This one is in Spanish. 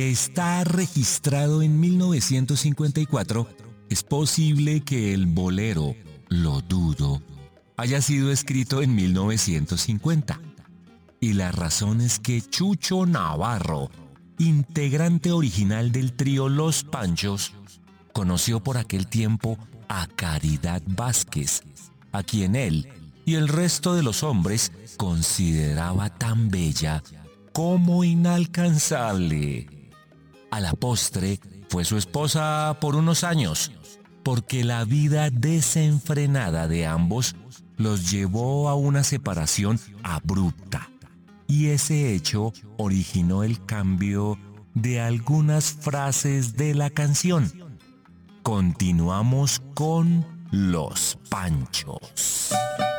está registrado en 1954, es posible que el bolero Lo dudo haya sido escrito en 1950. Y la razón es que Chucho Navarro, integrante original del trío Los Panchos, conoció por aquel tiempo a Caridad Vázquez, a quien él y el resto de los hombres consideraba tan bella como inalcanzable. A la postre fue su esposa por unos años, porque la vida desenfrenada de ambos los llevó a una separación abrupta. Y ese hecho originó el cambio de algunas frases de la canción. Continuamos con Los Panchos.